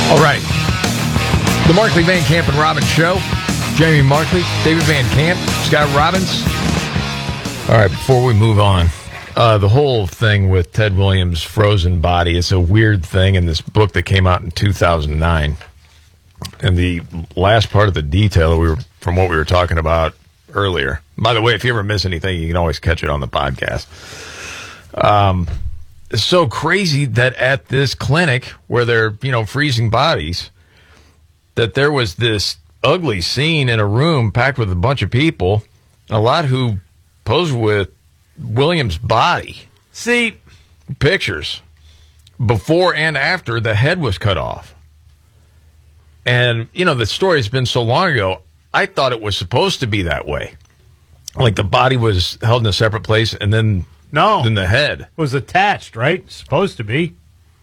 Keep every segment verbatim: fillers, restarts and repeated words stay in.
All right. The Markley, Van Camp, and Robbins Show. Jamie Markley, David Van Camp, Scott Robbins. All right, before we move on, uh, the whole thing with Ted Williams' frozen body is a weird thing in this book that came out in two thousand nine. And the last part of the detail we were, from what we were talking about earlier. By the way, if you ever miss anything, you can always catch it on the podcast. Um, it's so crazy that at this clinic where they're, you know, freezing bodies, that there was this ugly scene in a room packed with a bunch of people, a lot who posed with Williams' body. See, pictures before and after the head was cut off. And, you know, the story's been so long ago, I thought it was supposed to be that way. Like the body was held in a separate place and then, no, then the head was attached, right? Supposed to be.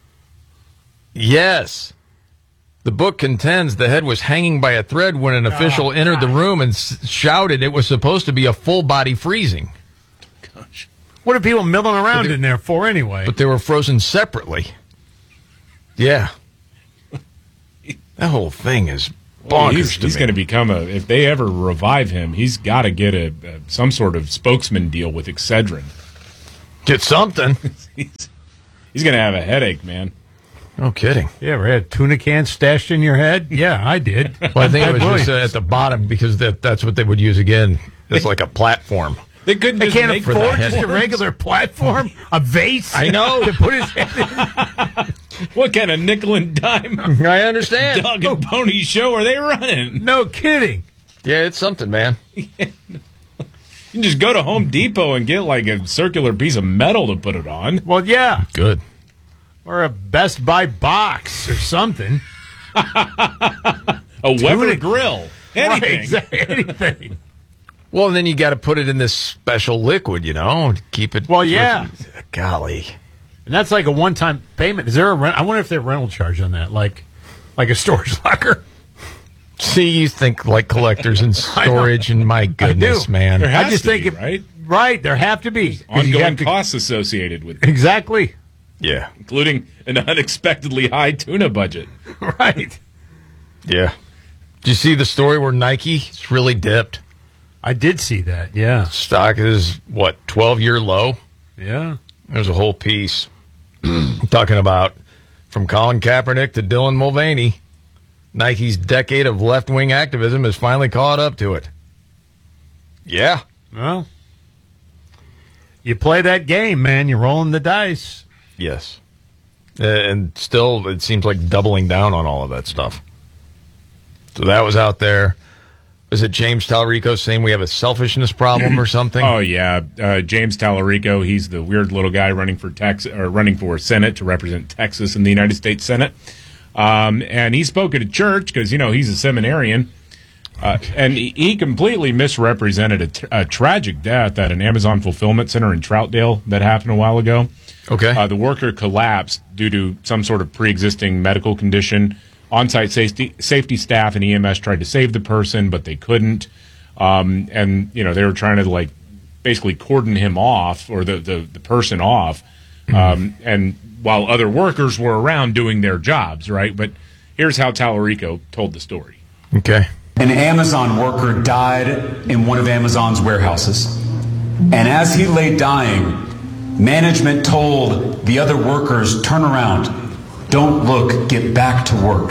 Yes. The book contends the head was hanging by a thread when an official oh, entered the room and s- shouted it was supposed to be a full body freezing. Gosh. What are people milling around they, in there for anyway? But they were frozen separately. Yeah. That whole thing is bonkers well, he's, to he's going to become a, if they ever revive him, he's got to get a, a some sort of spokesman deal with Excedrin. Get something. he's he's going to have a headache, man. No kidding. You ever had tuna cans stashed in your head? Yeah, I did. Well, I think it was just uh, at the bottom because that, that's what they would use again. It's like a platform. They couldn't. They can't make afford just a regular platform, a vase. I know to put his head in. What kind of nickel and dime? I understand. Dog and pony show are they running? No kidding. Yeah, it's something, man. You can just go to Home Depot and get like a circular piece of metal to put it on. Well, yeah, good. Or a Best Buy box or something. A Weber grill. Anything. Right, exactly, anything. Well, and then you got to put it in this special liquid, you know, to keep it. Well, yeah. Golly. And that's like a one-time payment. Is there a rent? I wonder if there's a rental charge on that, like like a storage locker. See, you think like collectors and storage, and my goodness, man. There has I just to think be, it, right? Right, there have to be. Ongoing to, costs associated with it. Exactly. Yeah. Including an unexpectedly high tuna budget. Right. Yeah. Did you see the story where Nike's really dipped? I did see that, yeah. Stock is, what, twelve-year low? Yeah. There's a whole piece talking about from Colin Kaepernick to Dylan Mulvaney, Nike's decade of left-wing activism has finally caught up to it. Yeah. Well, you play that game, man. You're rolling the dice. Yes. Uh, and still, it seems like doubling down on all of that stuff. So that was out there. Was it James Tallarico saying we have a selfishness problem or something? Oh yeah, uh, James Tallarico. He's the weird little guy running for Texas or running for Senate to represent Texas in the United States Senate. Um, and he spoke at a church because you know he's a seminarian, uh, and he, he completely misrepresented a, t- a tragic death at an Amazon fulfillment center in Troutdale that happened a while ago. Okay, uh, the worker collapsed due to some sort of pre-existing medical condition. On-site safety, safety staff and E M S tried to save the person, but they couldn't. Um, and, you know, they were trying to, like, basically cordon him off, or the, the, the person off, um, and while other workers were around doing their jobs, right? But here's how Tallarico told the story. Okay. An Amazon worker died in one of Amazon's warehouses. And as he lay dying, management told the other workers, turn around. Don't look, get back to work.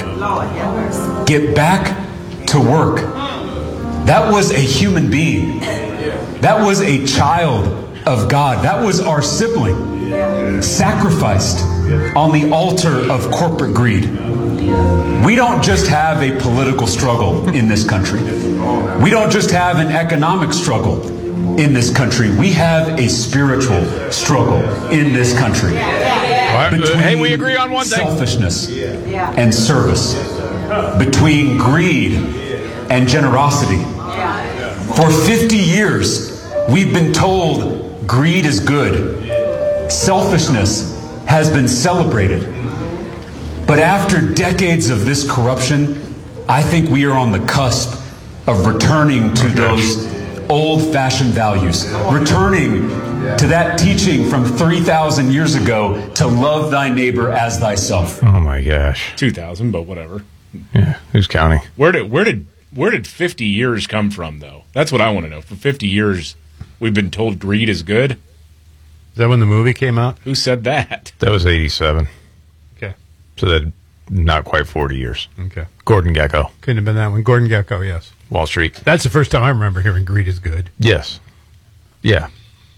Get back to work. That was a human being. That was a child of God. That was our sibling, sacrificed on the altar of corporate greed. We don't just have a political struggle in this country. We don't just have an economic struggle in this country. We have a spiritual struggle in this country. Hey, we agree on one thing. Selfishness and service, between greed and generosity. For fifty years, we've been told greed is good. Selfishness has been celebrated. But after decades of this corruption, I think we are on the cusp of returning to those old-fashioned values, returning to that teaching from three thousand years ago to love thy neighbor as thyself. Oh my gosh. two thousand, but whatever. Yeah, who's counting? Where did where did where did fifty years come from, though? That's what I want to know. For fifty years, we've been told greed is good. Is that when the movie came out? Who said that? That was eighty-seven. Okay. So that not quite forty years. Okay. Gordon Gekko, Couldn't have been that one. Gordon Gekko, yes. Wall Street. That's the first time I remember hearing greed is good. Yes. Yeah.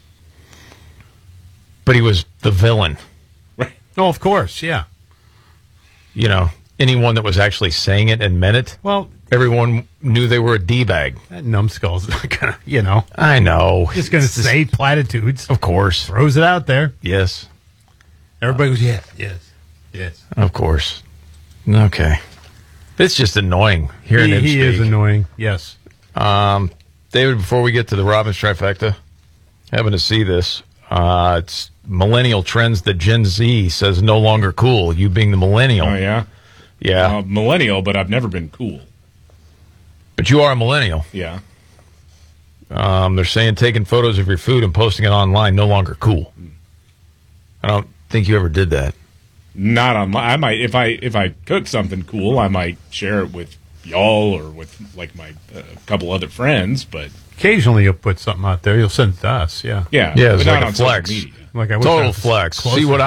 But he was the villain. Right. Oh, of course, yeah. You know, anyone that was actually saying it and meant it, Well, everyone knew they were a D-bag. that numbskull's not going to, you know, I know. just going to say platitudes. Of course. Throws it out there. Yes. Everybody goes, yes, yes, yes. Of course. Okay. It's just annoying hearing He, him he speak. is annoying, yes. Um, David, before we get to the Robbins trifecta, having to see this. Uh, it's millennial trends that Gen Z says no longer cool. You being the millennial. Oh yeah, Yeah. uh, millennial, but I've never been cool. But you are a millennial. Yeah, Um, they're saying taking photos of your food and posting it online no longer cool. I don't think you ever did that. not on my. I might if I if I cook something cool, I might share it with y'all or with like my uh, couple other friends. But Occasionally you'll put something out there. You'll send it to us, yeah. yeah, Yeah, but it's not like a on social flex. media. Like I wish I Total was flex. closer. See what